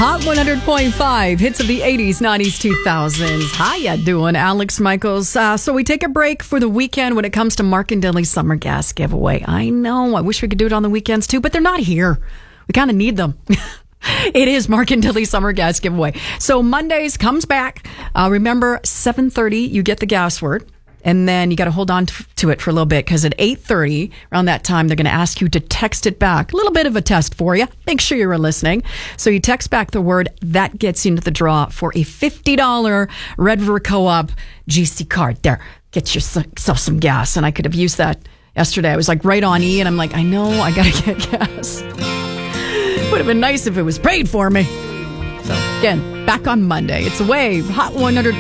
Hot 100.5, hits of the 80s, 90s, 2000s. How ya doing, Alex Michaels? So we take a break for the weekend when it comes to Mark and Dilly's summer gas giveaway. I know, I wish we could do it on the weekends too, but they're not here. We kind of need them. It is Mark and Dilly's summer gas giveaway. So Mondays comes back. Remember, 7:30, you get the gas word. And then you got to hold on to it for a little bit because at 8:30, around that time, they're going to ask you to text it back. A little bit of a test for you. Make sure you're listening. So you text back the word. That gets you into the draw for a $50 Red River Co-op GC card. There, get yourself some gas. And I could have used that yesterday. I was like right on E, and I'm like, I know, I got to get gas. Would have been nice if it was paid for me. So again, back on Monday. It's a Wave, Hot 100.5.